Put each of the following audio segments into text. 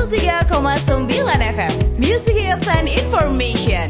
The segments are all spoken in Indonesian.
103,9 FM Music Hits and Information.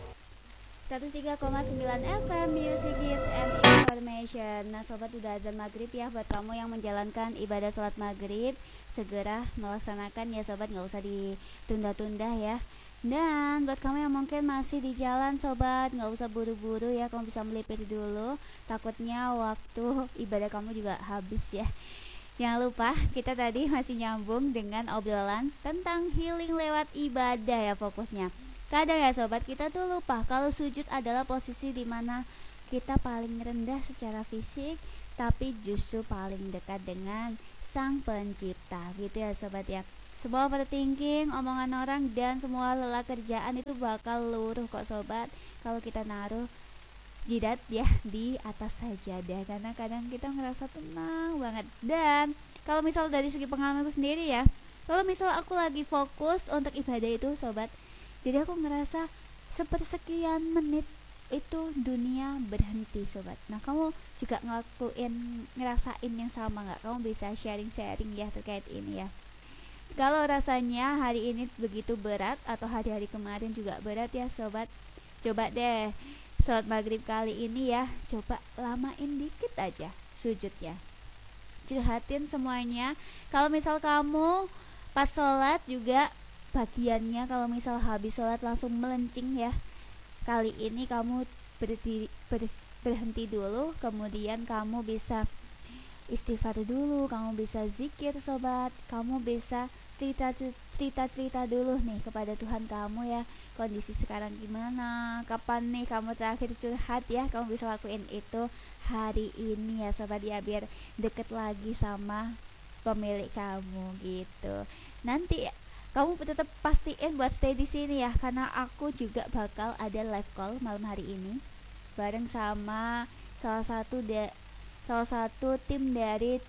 103,9 FM Music Hits and Information. Nah sobat, udah azan maghrib ya. Buat kamu yang menjalankan ibadah sholat maghrib, segera melaksanakan ya sobat, gak usah ditunda-tunda ya. Dan buat kamu yang mungkin masih di jalan sobat, gak usah buru-buru ya. Kamu bisa melipir dulu, takutnya waktu ibadah kamu juga habis ya. Jangan lupa, kita tadi masih nyambung dengan obrolan tentang healing lewat ibadah ya fokusnya. Kadang ya sobat, kita tuh lupa kalau sujud adalah posisi dimana kita paling rendah secara fisik, tapi justru paling dekat dengan sang pencipta gitu ya sobat ya. Semua overthinking, omongan orang, dan semua lelah kerjaan itu bakal luruh kok sobat kalau kita naruh jidat ya di atas sajadah, karena kadang kita ngerasa tenang banget. Dan kalau misal dari segi pengalamanku sendiri ya, kalau misal aku lagi fokus untuk ibadah itu sobat, jadi aku ngerasa sepersekian menit itu dunia berhenti sobat. Nah kamu juga ngerasain yang sama nggak? Kamu bisa sharing-sharing ya terkait ini ya. Kalau rasanya hari ini begitu berat atau hari-hari kemarin juga berat ya sobat, coba deh sholat maghrib kali ini ya, coba lamain dikit aja sujudnya, curhatin semuanya. Kalau misal kamu pas sholat juga bagiannya, kalau misal habis sholat langsung melencing ya, kali ini kamu berhenti dulu, kemudian kamu bisa istighfar dulu, kamu bisa zikir sobat, kamu bisa cerita dulu nih kepada Tuhan kamu ya, kondisi sekarang gimana, kapan nih kamu terakhir curhat ya. Kamu bisa lakuin itu hari ini ya sobat ya, biar deket lagi sama pemilik kamu gitu. Nanti kamu tetap pastiin buat stay di sini ya, karena aku juga bakal ada live call malam hari ini bareng sama salah satu tim dari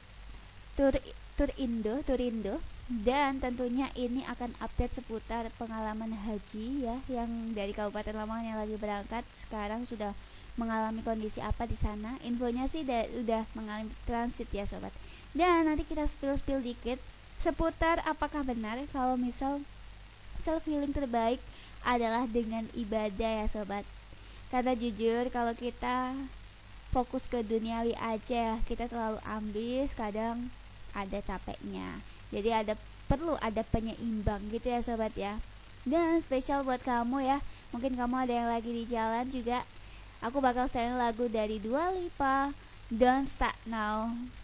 Turindo, dan tentunya ini akan update seputar pengalaman haji ya, yang dari Kabupaten Lamongan yang lagi berangkat sekarang sudah mengalami kondisi apa di sana. Infonya sih udah mengalami transit ya sobat. Dan nanti kita spill dikit seputar apakah benar kalau misal self healing terbaik adalah dengan ibadah ya sobat. Karena jujur kalau kita fokus ke duniawi aja, kita terlalu ambis, kadang ada capeknya. Jadi perlu ada penyeimbang gitu ya sobat ya. Dan spesial buat kamu ya, mungkin kamu ada yang lagi di jalan juga, aku bakal setelin lagu dari Dua Lipa, Don't Start Now.